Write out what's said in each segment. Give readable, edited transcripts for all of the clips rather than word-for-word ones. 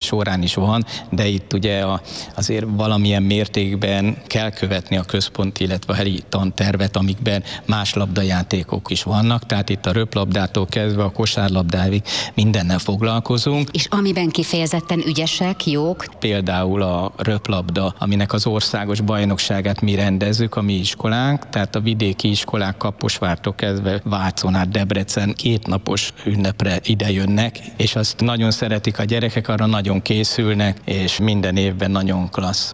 során is van, de itt ugye azért valamilyen mértékben kell követni a központi, illetve a helyi tantervet, amikben más labdajátékok is vannak, tehát itt a röplabdától kezdve a kosárlabdáig mindennel foglalkozunk. És amiben kifejezetten ügyesek, jók? Például a röplabda, aminek az országos bajnokságát mi rendezzük, a mi iskolánk, tehát a vidéki iskolák Kaposvártól kezdve Vácon át Debrecen 2 napos ünnepre ide jönnek, és azt nagyon szeretik a gyerekek, arra nagyon készülnek, és minden évben nagyon klassz.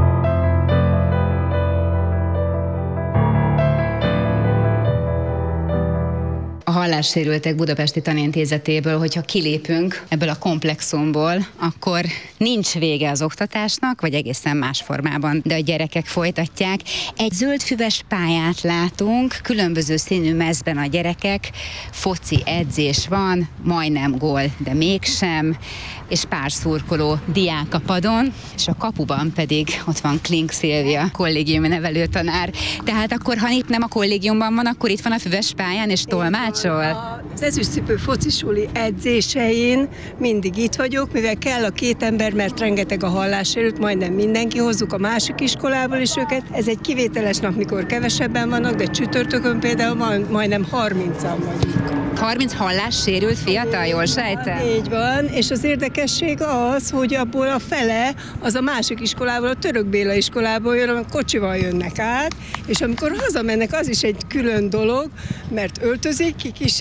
A hallássérültek budapesti tanintézetéből, hogyha kilépünk ebből a komplexumból, akkor nincs vége az oktatásnak, vagy egészen más formában, de a gyerekek folytatják. Egy zöldfüves pályát látunk, különböző színű mezben a gyerekek, foci edzés van, majdnem gól, de mégsem, és pár szurkoló diák a padon, és a kapuban pedig ott van Klink Szilvia, kollégiumi nevelőtanár. Tehát akkor, ha itt nem a kollégiumban van, akkor itt van a füves pályán, és tolmácsol? Az ezüstcipő focisuli edzésein mindig itt vagyok, mivel kell a 2 ember, mert rengeteg a hallássérült, majdnem mindenki, hozzuk a másik iskolából is őket. Ez egy kivételes nap, mikor kevesebben vannak, de csütörtökön például majdnem 30-an vagyunk. 30 hallássérült fiatal, jól sejtem? Így van, és az érdekesség az, hogy abból a fele az a másik iskolából, a Török Béla iskolából jön, a kocsival jönnek át, és amikor hazamennek, az is egy külön dolog, mert öltözik,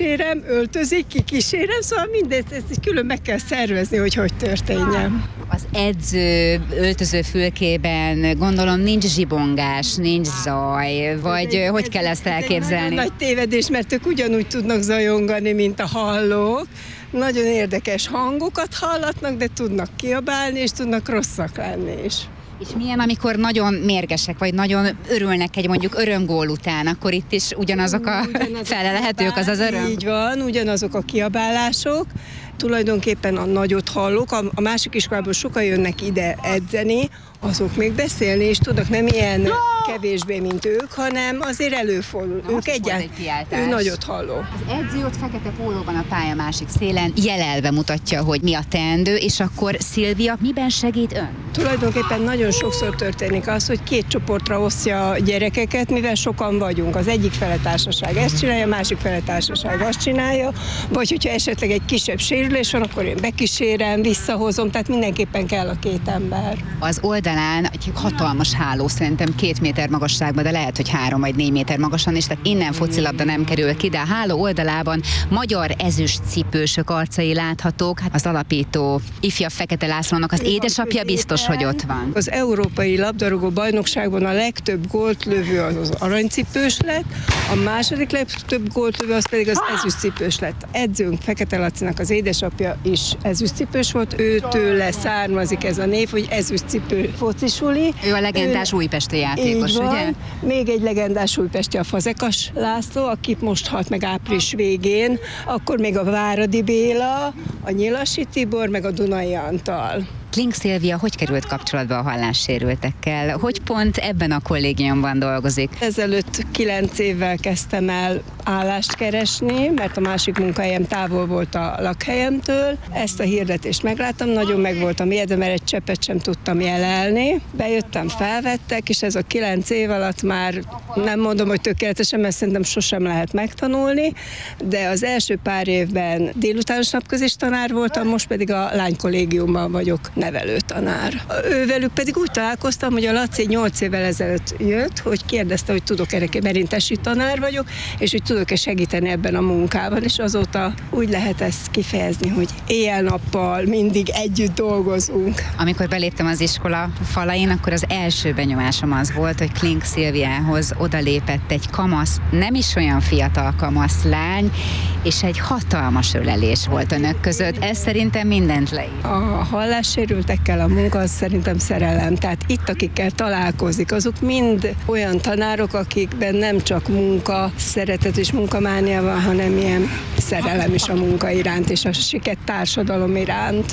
kikísérem, szóval mindezt ezt külön meg kell szervezni, hogy történjen. Az edző öltözőfülkében gondolom nincs zsibongás, nincs zaj, vagy hogy kell ezt elképzelni? Ez egy nagy tévedés, mert ők ugyanúgy tudnak zajongani, mint a hallók. Nagyon érdekes hangokat hallatnak, de tudnak kiabálni, és tudnak rosszak lenni is. És milyen, amikor nagyon mérgesek, vagy nagyon örülnek egy mondjuk örömgól után, akkor itt is ugyanazok a felelhetők, az öröm? Így van, ugyanazok a kiabálások. Tulajdonképpen a nagyot hallok, a másik iskolából sokan jönnek ide edzeni, azok még beszélni is tudnak, nem ilyen kevésbé, mint ők, hanem azért előfordul. Ők egyáltalán nagyot halló. Az edző ott fekete pólóban a pálya másik szélen jelelve mutatja, hogy mi a teendő, és akkor Szilvia, miben segít ön? Tulajdonképpen nagyon sokszor történik az, hogy 2 csoportra osztja a gyerekeket, mivel sokan vagyunk. Az egyik fele társaság ezt csinálja, a másik fele társaság azt csinálja, vagy hogyha esetleg egy kisebb sérülés van, akkor én bekísérem, visszahozom, tehát mindenképpen kell a 2 ember. Az oldalán egy hatalmas háló, szerintem 2 méter magasságban, de lehet, hogy 3 vagy 4 méter magasan is, tehát innen focilabda nem kerül ki, de a háló oldalában magyar ezüstcipősök arcai láthatók. Hát az alapító ifja Fekete Lászlónak az édesapja biztos, hogy ott van. Az európai labdarúgó bajnokságban a legtöbb gólt lövő az aranycipős lett, a második legtöbb gólt lövő az pedig az ezüstcipős lett. Edzőnk Fekete Lacinak az édesapja is ezüstcipős volt, őtőle származik ez a név, hogy ezüstcipő focisuli. Ő a legendás újpesti játékos, ugye? Még egy legendás újpesti, a Fazekas László, aki most halt meg április végén, akkor még a Váradi Béla, a Nyilasi Tibor, meg a Dunai Antal. Klink Szilvia hogy került kapcsolatba a hallássérültekkel? Hogy pont ebben a kollégiumban dolgozik? Ezelőtt 9 évvel kezdtem el állást keresni, mert a másik munkahelyem távol volt a lakhelyemtől. Ezt a hirdetést megláttam, nagyon meg voltam ijedve, mert egy cseppet sem tudtam jelelni. Bejöttem, felvettek, és ez a 9 év alatt már nem mondom, hogy tökéletesen, mert szerintem sosem lehet megtanulni, de az első pár évben délutános napközis tanár voltam, most pedig a lánykollégiumban vagyok nevelőtanár. Ővelük pedig úgy találkoztam, hogy a Laci 8 évvel ezelőtt jött, hogy kérdezte, hogy tudok-e, mert én tesi tanár vagyok, és hogy tudok-e segíteni ebben a munkában, és azóta úgy lehet ezt kifejezni, hogy éjjel-nappal mindig együtt dolgozunk. Amikor beléptem az iskola falain, akkor az első benyomásom az volt, hogy Klink Szilviához odalépett egy kamasz, nem is olyan fiatal kamasz lány, és egy hatalmas ölelés volt önök között. Ez szerintem mindent leír. A hallássérültekkel a munka az szerintem szerelem. Tehát itt, akikkel találkozik, azok mind olyan tanárok, akikben nem csak munka, szeretet és munkamánia van, hanem ilyen szerelem is a munka iránt, és a siket társadalom iránt.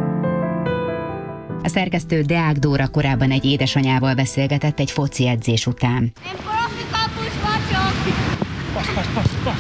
A szerkesztő Deák Dóra korábban egy édesanyával beszélgetett egy foci edzés után. Én profi kapus vagyok! Passz!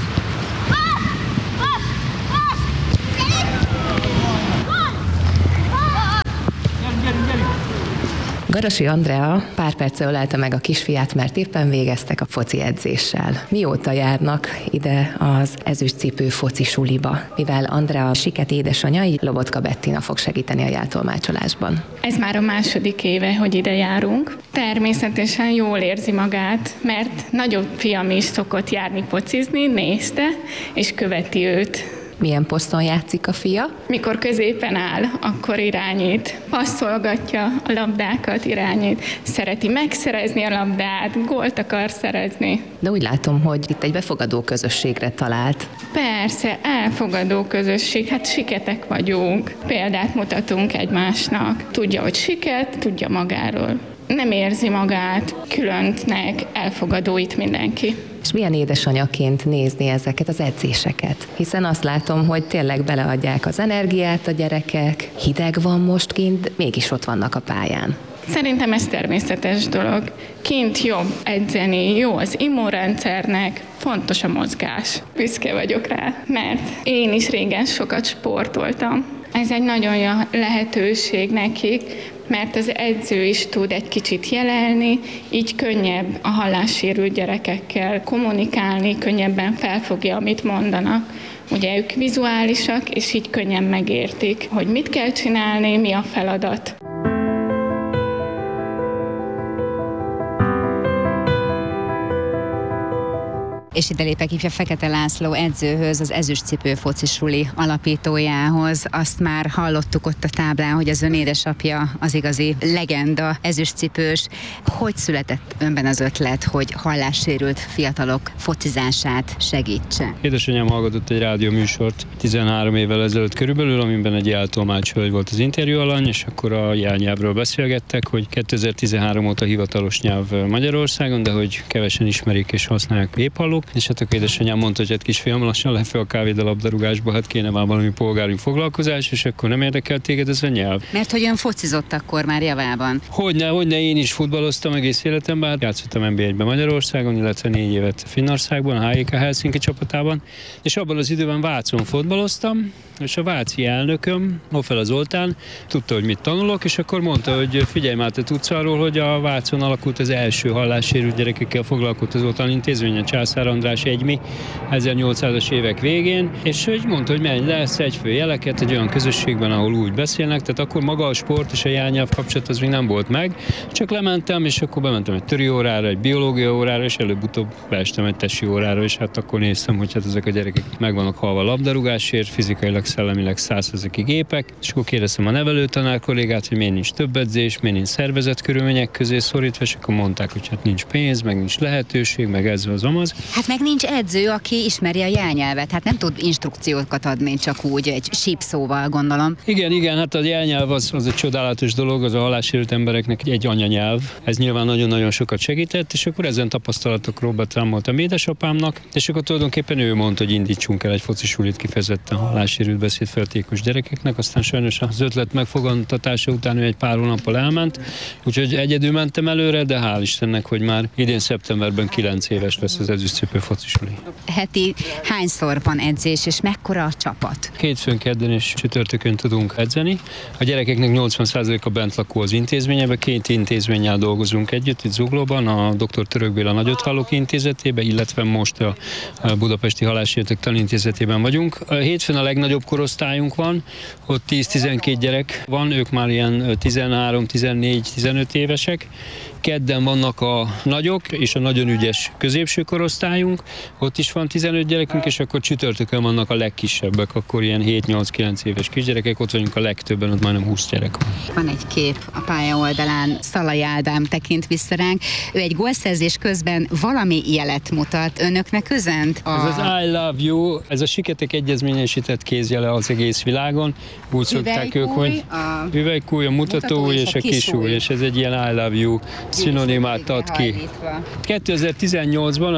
Garasi Andrea pár perce ölelte meg a kisfiát, mert éppen végeztek a foci edzéssel. Mióta járnak ide az ezüstcipő foci suliba? Mivel Andrea siket édesanyja, így Lobotka Bettina fog segíteni a jeltolmácsolásban. Ez már a második éve, hogy ide járunk. Természetesen jól érzi magát, mert nagyobb fiam is szokott járni focizni, nézte, és követi őt. Milyen poszton játszik a fia? Mikor középen áll, akkor irányít, passzolgatja a labdákat, irányít, szereti megszerezni a labdát, gólt akar szerezni. De úgy látom, hogy itt egy befogadó közösségre talált. Persze, elfogadó közösség, hát siketek vagyunk, példát mutatunk egymásnak. Tudja, hogy siket, tudja magáról. Nem érzi magát különtnek, elfogadó itt mindenki. És milyen édesanyaként nézni ezeket az edzéseket? Hiszen azt látom, hogy tényleg beleadják az energiát a gyerekek, hideg van most kint, mégis ott vannak a pályán. Szerintem ez természetes dolog. Kint jobb edzeni, jó az immunrendszernek, fontos a mozgás. Büszke vagyok rá, mert én is régen sokat sportoltam. Ez egy nagyon jó lehetőség nekik, mert az edző is tud egy kicsit jelelni, így könnyebb a hallássérült gyerekekkel kommunikálni, könnyebben felfogja, amit mondanak. Ugye ők vizuálisak, és így könnyen megértik, hogy mit kell csinálni, mi a feladat. És ide lépek ifja Fekete László edzőhöz, az ezüstcipő focisuli alapítójához. Azt már hallottuk ott a táblán, hogy az ön édesapja az igazi legenda ezüstcipős. Hogy született önben az ötlet, hogy hallássérült fiatalok focizását segítse? Édesanyám hallgatott egy rádióműsort 13 évvel ezelőtt körülbelül, amiben egy jeltolmács hölgy volt az interjú alany, és akkor a jelnyelvről beszélgettek, hogy 2013 óta hivatalos nyelv Magyarországon, de hogy kevesen ismerik és használják éphallók. És hát akkor édesanyám mondta, hogy hát kisfiam, lassan lefel a labdarúgásba, hát kéne már valami polgári foglalkozás, és akkor nem érdekel téged ez a nyelv. Mert hogy ön focizott akkor már javában. Hogyne, én is futballoztam egész életemben, hát játszottam NB1-ben Magyarországon, illetve 4 évet Finnországban, a HJK Helsinki csapatában, és abban az időben Vácon futballoztam, és a váci elnököm, Hoffel Zoltán, tudta, hogy mit tanulok, és akkor mondta, hogy figyelj már, te tudsz arról, hogy a Vácon alakult az első hallássérült gyerekekkel foglalkozott az Zoltán intézmény, a Császár András Egymi 1800-as évek végén, és hogy mondta, hogy menj le egyfő jeleket egy olyan közösségben, ahol úgy beszélnek, tehát akkor maga a sport és a jelnyelv kapcsolat az még nem volt meg, csak lementem, és akkor bementem egy töri órára, egy biológia órára, és előbb-utóbb beestem egy tesi órára, és hát akkor néztem, hogy hát ezek a gyerekek meg vannak halva labdarúgásért, fizikailag, szellemileg 100%-ig gépek, és akkor kérdeztem a nevelőtanár kollégát, hogy miért nincs több edzés, miért nincs szervezett körülmények közé szorítva, és akkor mondták, hogy hát nincs pénz, meg nincs lehetőség, meg ez az amaz. Hát meg nincs edző, aki ismeri a jelnyelvet, hát nem tud instrukciókat adni csak úgy egy sípszóval, gondolom. Igen, hát a jelnyelv az egy csodálatos dolog, az a hallássérült embereknek egy anyanyelv. Ez nyilván nagyon-nagyon sokat segített, és akkor ezen tapasztalatokról betámoltam édesapámnak, és akkor tulajdonképpen ő mondta, hogy indítsunk el egy focisulit kifejezetten hallássérült beszédféltékos gyerekeknek, aztán sajnos az ötlet megfogantatása után ő egy pár hónappal elment, úgyhogy egyedül mentem előre, de hál' Istennek, hogy már idén szeptemberben 9 éves lesz az ezüstcipő focisuli. Heti hányszor van edzés, és mekkora a csapat? Hétfőn, kedden és csütörtökön tudunk edzeni. A gyerekeknek 80%-a bent lakó az intézményebe, 2 intézménnyel dolgozunk együtt, itt Zuglóban, a Dr. Török Béla Nagyothallók Intézetében, illetve most a Budapesti Hallássérültek Tanintézetében vagyunk. A hétfőn a legnagyobb korosztályunk van, ott 10-12 gyerek van, ők már ilyen 13-14-15 évesek. Kedden vannak a nagyok és a nagyon ügyes középső korosztályunk, ott is van 15 gyerekünk, és akkor csütörtökön vannak a legkisebbek, akkor ilyen 7-8-9 éves kisgyerekek, ott vagyunk a legtöbben, ott majdnem 20 gyerek van. Van egy kép a pálya oldalán, Szalai Ádám tekint vissza ránk. Ő egy gólszerzés közben valami jelet mutat, önöknek üzent? Ez az I love you, ez a Siketek egyezményesített kézjele az egész világon, úgy szokták ők, hogy hüvelykúj, a mutatóúj és a kisúj, és ez egy ilyen I love you szinonimát ad ki. 2018-ban a Nemzeti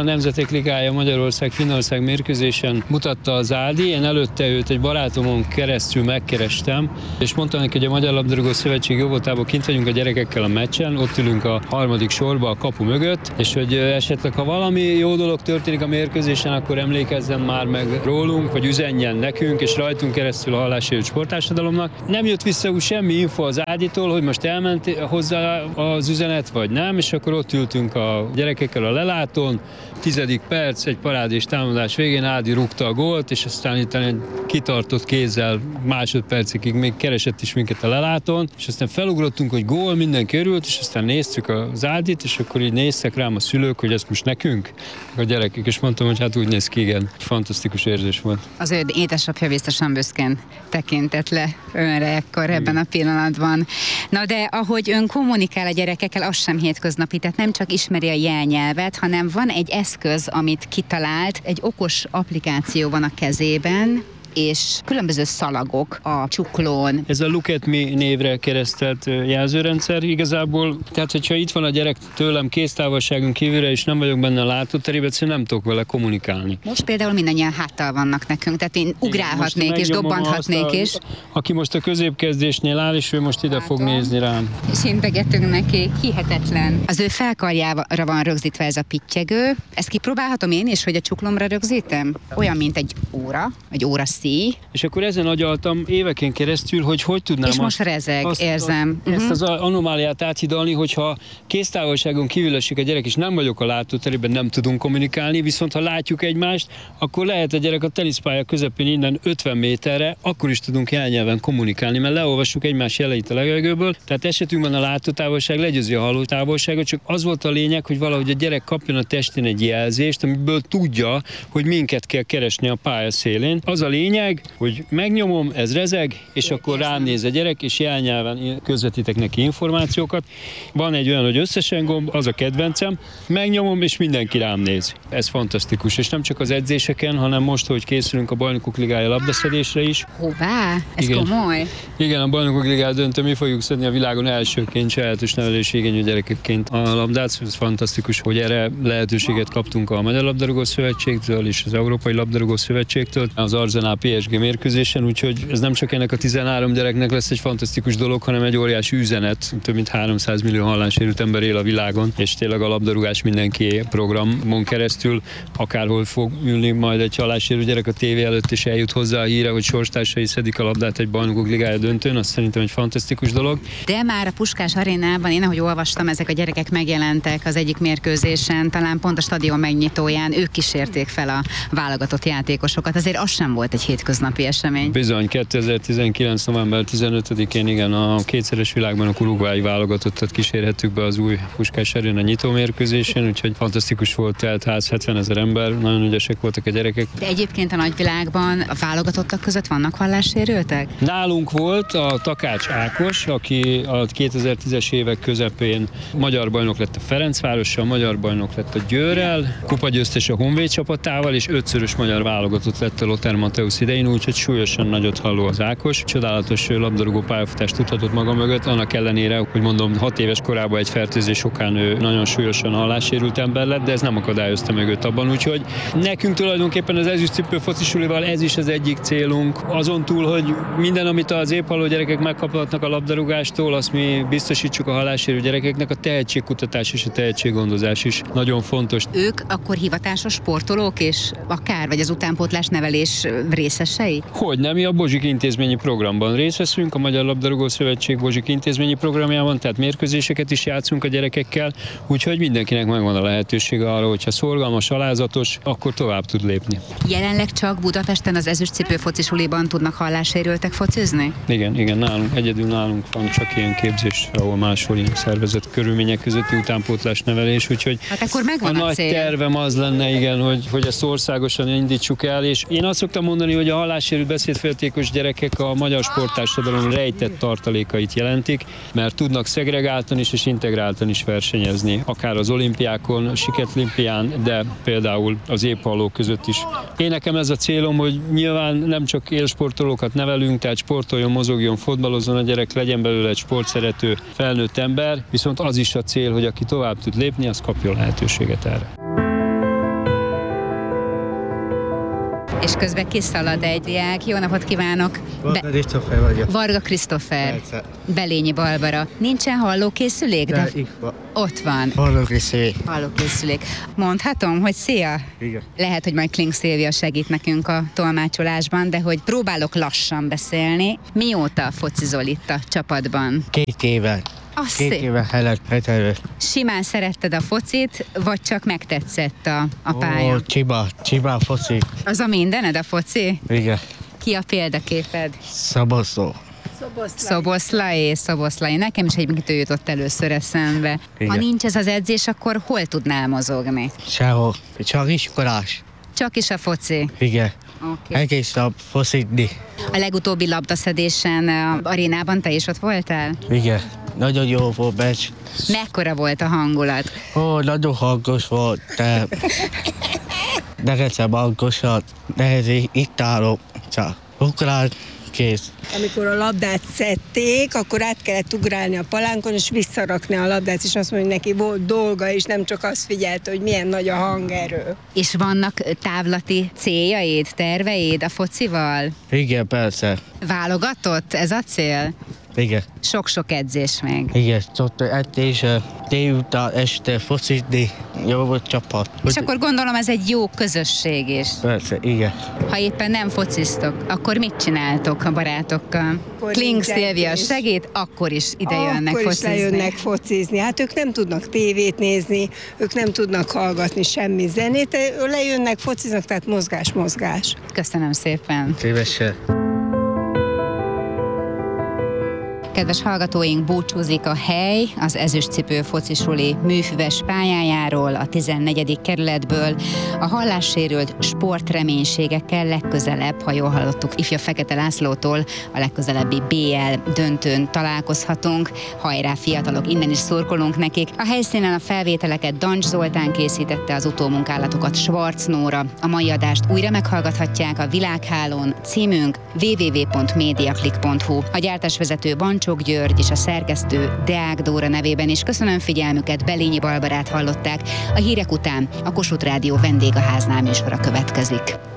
Gyerekek Ligája Magyarország-Finnország mérkőzésen mutatta az Ádi, én előtte őt egy barátomon keresztül megkerestem, és mondtam neki, hogy a Magyar Labdarúgó Szövetség jóvoltából kint vagyunk a gyerekekkel a meccsen, ott ülünk a harmadik sorba a kapu mögött, és hogy esetleg ha valami jó dolog történik a mérkőzésen, akkor emlékezzen már meg rólunk, vagy üzenjen nekünk, és rajtunk keresztül a hallássérült sporttársadalomnak. Nem jött vissza úgy semmi info az Áditól, hogy most elment hozzá az üzenet, vagy nem, és akkor ott ültünk a gyerekekkel a lelátón, 10. perc, egy parádés támadás végén Ádi rúgta a gólt, és aztán itt egy kitartott kézzel másodpercig még keresett is minket a lelátón, és aztán felugrottunk, hogy gól, mindenki örült, és aztán néztük az Ádit, és akkor így néztek rám a szülők, hogy ezt most nekünk, a gyerekek, és mondtam, hogy hát úgy néz ki, igen. Fantasztikus érzés volt. Az ő édesapja biztosan büszkén tekintett le önre ekkor ebben a pillanatban. Na de ahogy ön kommunikál a gyerekekkel, az sem hétköznapi, tehát nem csak ismeri a jelnyelvet, hanem van egy eszköz, amit kitalált, egy okos applikáció van a kezében, és különböző szalagok a csuklón. Ez a Look at Me névre keresztelt jelzőrendszer igazából, tehát hogyha itt van a gyerek tőlem kéztávolságon kívülre, és nem vagyok benne a látóterében, egyszerűen nem tudok vele kommunikálni. Most például mindannyian háttal vannak nekünk, tehát én ugrálhatnék és dobbanthatnék is. Aki most a középkezdésnél áll, és ő most ide fog nézni rám. És integetünk neki, hihetetlen. Az ő felkarjára van rögzítve ez a pittyegő. Ezt kipróbálhatom én is, hogy a csuklomra rögzítem? Olyan, mint egy óra, egy óra szíj. És akkor ezen agyaltam éveken keresztül, hogy tudnám és most rezeg, érzem. Ezt az anomáliát áthidalni, hogyha kéztávolságon kívül esik a gyerek, és nem vagyok a látóterében, nem tudunk kommunikálni, viszont ha látjuk egymást, akkor lehet a gyerek a teniszpálya közepén innen 50 méterre, akkor is tudunk jelnyelven kommunikálni, mert leolvassuk egymás jeleit a levegőből. Tehát esetünkben a látótávolság legyőzi a hallótávolságot, csak az volt a lényeg, hogy valahogy a gyerek kapjon a testén egy jelzést, amiből tudja, hogy minket kell keresni a pálya szélén. Az a lényeg, hogy megnyomom, ez rezeg, és akkor rám néz a gyerek, és jelnyelven közvetítek neki információkat. Van egy olyan, hogy összesen gomb, az a kedvencem, megnyomom, és mindenki rám néz. Ez fantasztikus, és nem csak az edzéseken, hanem most, hogy készülünk a Bajnokok Ligája labdaszedésre is. Hová? Ez igen. Komoly? Igen, a Bajnokok Ligája döntő, mi fogjuk szedni a világon elsőként, sajátos nevelési igényű gyerekekként a labdát. Ez fantasztikus, hogy erre lehetőséget kaptunk a Magyar Labdarúgó Szövetségtől és az Európai Labdarúgó Szövetségtől. Az Arsenal PSG mérkőzésen, úgyhogy ez nem csak ennek a 13 gyereknek lesz egy fantasztikus dolog, hanem egy óriási üzenet. Több mint 300 millió hallássérült ember él a világon, és tényleg a labdarúgás mindenki programon keresztül, akárhol fog ülni majd egy hallássérült gyerek a tévé előtt, és eljut hozzá a híre, hogy sorstársai szedik a labdát egy Bajnokok Ligája döntőn, azt szerintem egy fantasztikus dolog. De már a Puskás Arénában, én ahogy olvastam, ezek a gyerekek megjelentek az egyik mérkőzésen, talán pont a stadion megnyitóján, ők kísérték fel a válogatott játékosokat. Azért az sem volt egy hétköznapi esemény. Bizony, 2019. november 15-én igen, a kétszeres világban a uruguayi válogatottat kísérhettük be az új Puskás Aréna nyitó mérkőzésen, úgyhogy fantasztikus volt, telt ház, 70 000 ember, nagyon ügyesek voltak a gyerekek. De egyébként a nagyvilágban a válogatottak között vannak hallássérültek? Nálunk volt a Takács Ákos, aki a 2010-es évek közepén magyar bajnok lett a Ferencvárossal, magyar bajnok lett a Győrrel, kupagyőztes a Honvéd csapatával, és 5-szörös magyar válogatott lett a Lothar Matthäus idején, úgyhogy súlyosan nagyot halló az Ákos. Csodálatos labdarúgó pályafutást tudhatott maga mögött, annak ellenére, hogy mondom, 6 éves korában egy fertőzés okán ő nagyon súlyosan hallássérült ember lett, de ez nem akadályozta meg őt abban, úgyhogy nekünk tulajdonképpen az ezüstcipő focisulival ez is az egyik célunk. Azon túl, hogy minden, amit az épp halló gyerekek megkaphatnak a labdarúgástól, azt mi biztosítsuk a hallássérült gyerekeknek, a tehetségkutatás és a tehetséggondozás is nagyon fontos. Ők akkor hivatásos sportolók és akár, vagy az utánpótlás nevelés részesei? Hogy nem, mi a Bozsik intézményi programban részt veszünk, a Magyar Labdarúgó Szövetség Bozsik intézményi programjában, tehát mérkőzéseket is játszunk a gyerekekkel, úgyhogy mindenkinek megvan a lehetősége arra, hogyha szorgalmas, alázatos, akkor tovább tud lépni. Jelenleg csak Budapesten az ezüstcipő focisuliban tudnak hallássérültek focizni? Igen, egyedül nálunk van csak ilyen képzés, ahol máshol ilyen szervezett körülmények közötti utánpótlás nevelés, úgyhogy hát akkor megvan a a nagy cél. tervem az lenne, igen, hogy ezt országosan indítsuk el, és én azt szoktam mondani, hogy a hallássérült beszédféltékos gyerekek a magyar sporttársadalom rejtett tartalékait jelentik, mert tudnak szegregáltan is és integráltan is versenyezni, akár az olimpiákon, a siketlimpián, de például az épp hallók között is. Én nekem ez a célom, hogy nyilván nem csak élsportolókat nevelünk, tehát sportoljon, mozogjon, fotbalozzon a gyerek, legyen belőle egy sportszerető felnőtt ember, viszont az is a cél, hogy aki tovább tud lépni, az kapjon lehetőséget erre. És közben kiszalad egy diák. Jó napot kívánok! Varga Krisztófer vagyok. Varga Krisztófer. Persze. Belényi Barbara. Nincsen hallókészülék? De itt van. Ott van. Varga Krisztófer. Hallókészülék. Mondhatom, hogy szia? Igen. Lehet, hogy majd Kling Szilvia segít nekünk a tolmácsolásban, de hogy próbálok lassan beszélni. Mióta focizol itt a csapatban? 2 éve. Azt 2 éve előtt. Simán szeretted a focit, vagy csak megtetszett a pálya? Ó, Csiba foci. Az a mindened a foci? Igen. Ki a példaképed? Szaboszló. Szoboszlai. Nekem is egy jutott először eszembe. Igen. Ha nincs ez az edzés, akkor hol tudnál mozogni? Sehol. Csak iskolás. Csak is a foci. Igen. Okay. Egész nap focitni. A legutóbbi labdaszedésen a arénában te is ott voltál? Igen. Nagyon jó volt meccs. Mekkora volt a hangulat? Ó, nagyon hangos volt, de nekem hangosat, nehez itt állok, csak ugrál, kész. Amikor a labdát szedték, akkor át kellett ugrálni a palánkon, és visszarakni a labdát, és azt mondja, hogy neki volt dolga, és nem csak azt figyelte, hogy milyen nagy a hangerő. És vannak távlati céljaid, terveid a focival? Igen, persze. Válogatott ez a cél? Igen. Sok-sok edzés még. Igen, szokta edzés, délután este focitni, jó volt csapat. És akkor gondolom ez egy jó közösség is. Persze, igen. Ha éppen nem fociztok, akkor mit csináltok a barátokkal? Akkor Kling nincs Szilvia edzés. segít, akkor is ide jönnek Akkor is focizni. lejönnek focizni. Hát ők nem tudnak tévét nézni, ők nem tudnak hallgatni semmi zenét, lejönnek, fociznak, tehát mozgás. Köszönöm szépen. Szívesen. Kedves hallgatóink, búcsúzik a hely az Ezüstcipő focisuli műfüves pályájáról, a 14. kerületből. A hallássérült sportreménységekkel legközelebb, ha jól hallottuk ifja Fekete Lászlótól, a legközelebbi BL döntőn találkozhatunk. Hajrá fiatalok, innen is szurkolunk nekik. A helyszínen a felvételeket Dancs Zoltán készítette, az utómunkálatokat Schwarz Nóra. A mai adást újra meghallgathatják a Világhálón, címünk www.mediaclick.hu. A gyártásvezető Bancsok György és a szerkesztő Deák Dóra nevében is köszönöm figyelmüket, Belényi Barbarát hallották. A hírek után a Kossuth Rádió vendégháznál műsora következik.